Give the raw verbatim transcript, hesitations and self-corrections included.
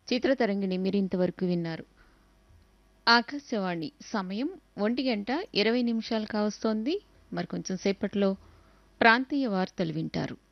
చిత్రతరంగిణి మీరింతవరకు విన్నారు. ఆకాశవాణి సమయం ఒంటి గంట ఇరవై నిమిషాలు కావస్తోంది. మరి కొంచెం సేపట్లో ప్రాంతీయ వార్తలు వింటారు.